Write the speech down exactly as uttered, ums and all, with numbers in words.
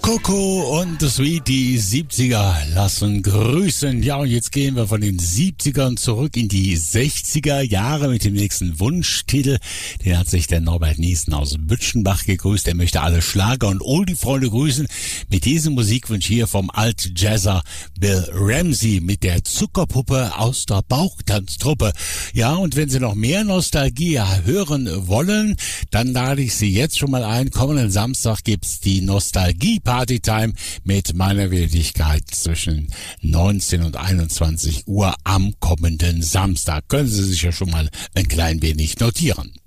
Coco und The Sweet, die siebziger lassen grüßen. Ja, und jetzt gehen wir von den siebzigern zurück in die sechziger Jahre mit dem nächsten Wunschtitel. Den hat sich der Norbert Niesen aus Bütschenbach gegrüßt. Er möchte alle Schlager- und Oldie-Freunde grüßen mit diesem Musikwunsch hier vom Alt-Jazzer Bill Ramsey mit der Zuckerpuppe aus der Bauchtanztruppe. Ja, und wenn Sie noch mehr Nostalgie hören wollen, dann lade ich Sie jetzt schon mal ein. Kommenden Samstag gibt's die Nostalgie Partytime mit meiner Wildigkeit zwischen neunzehn und einundzwanzig Uhr am kommenden Samstag. Können Sie sich ja schon mal ein klein wenig notieren.